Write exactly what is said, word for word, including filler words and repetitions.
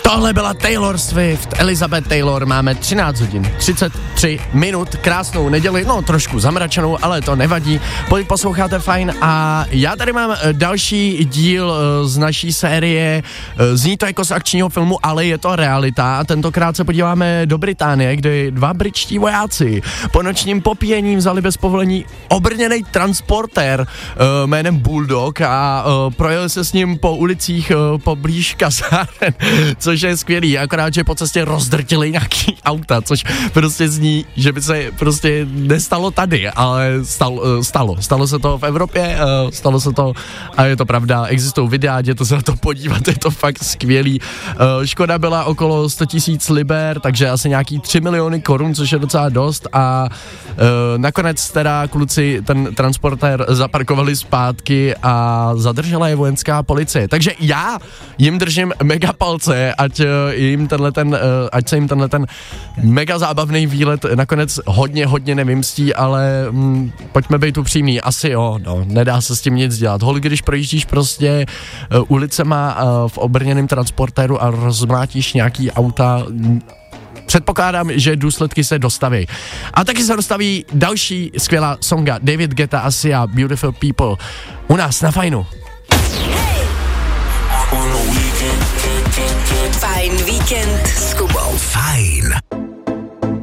Tohle byla Taylor Swift, Elizabeth Taylor, máme třináct hodin, třicet tři minut, krásnou neděli, no trošku zamračenou, ale to nevadí, posloucháte fajn a já tady mám další díl z naší série, zní to jako z akčního filmu, ale je to realita a tentokrát se podíváme do Británie, kde dva britští vojáci po nočním popíjení vzali bez povolení obrněný transportér uh, jménem Bulldog a uh, projeli se s ním po ulicích uh, poblíž kasáren, což je skvělý, akorát, že po cestě rozdrtili nějaký auta, což prostě zní, že by se prostě nestalo tady, ale stalo, stalo, stalo se to v Evropě, stalo se to a je to pravda, existují videa, jděte se na to podívat, je to fakt skvělý. Škoda byla okolo sto tisíc liber, takže asi nějaký tři miliony korun, což je docela dost a nakonec teda kluci ten transportér zaparkovali zpátky a zadržela je vojenská policie, takže já jim držím mega palce, ať jim tenhle ten, ať se jim tenhle ten mega zábavný výlet nakonec hodně, hodně nevymstí, ale hm, pojďme být upřímní, asi jo, no, nedá se s tím nic dělat. Hol, když projíždíš prostě uh, ulicema uh, v obrněném transportéru a rozmlátíš nějaký auta, předpokládám, že důsledky se dostaví. A taky se dostaví další skvělá songa David Guetta a Sia, Beautiful People, u nás na Fajnu. Fajn víkend s Kubou. Fajn.